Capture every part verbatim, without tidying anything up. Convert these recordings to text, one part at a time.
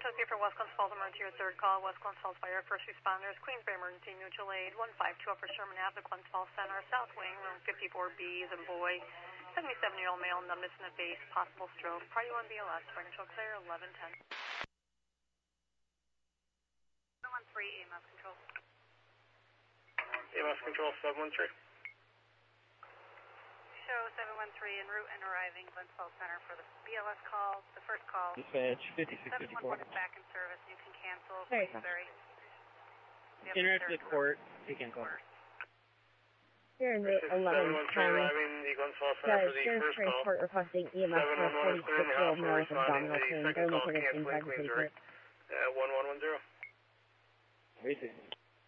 Associate for West Glens Falls Emergency, your third call. West Glens Falls Fire, first responders, Queensbury Emergency Mutual Aid, one five two Upper Sherman Avenue, Glens Falls Center, South Wing, room fifty-four B is a boy, seventy-seven-year-old male, numbness in the face, possible stroke. Priority one B L S, fire control clear, eleven ten. seven one three, E M S control. E M S control, seven one three. Show seven one three en route and arriving Glens Falls Center for the B L S call. The first call. Dispatch fifty-six fifty-four. seven one one is back in service. You can cancel. Hey. Queensbury. Interact with the court. You can call. Here in the eleven ten. Arriving the Glens Falls Center for the Sheriff's first call. Transport requesting E M S for a forty-six-year-old male with abdominal pain. They're located inside the city court. Uh, one one one zero. Basic.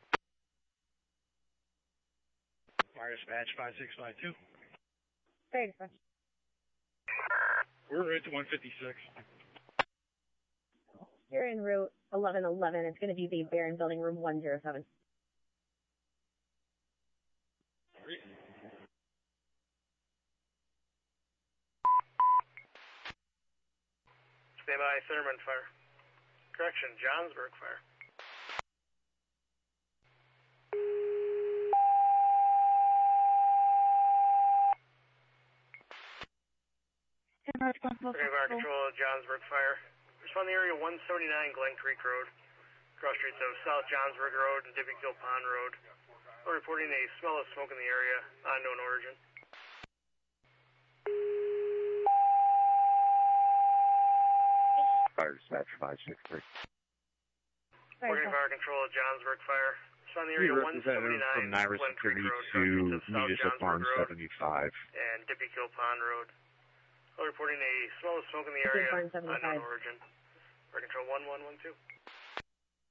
Fire dispatch five six five two. Very dispatch. We're right to one fifty-six. You're en route eleven eleven. It's going to be the Barron Building, room one oh seven. Stand by, Thurman fire. Correction, Johnsburg fire. Okay, fire control, Johnsburg fire. Respond to area one seventy-nine Glen Creek Road. Cross streets of South Johnsburg Road and Dippykill Pond Road. We're reporting a smell of smoke in the area, unknown origin. Fire dispatch five six three. Working fire control at Johnsburg fire. Respond to area one seventy-nine Glen Creek Road. To South Municipal Johnsburg Road seventy-five. and Dippykill Pond Road. We're reporting a smell of smoke in the area, unknown origin. Fire control one one one two.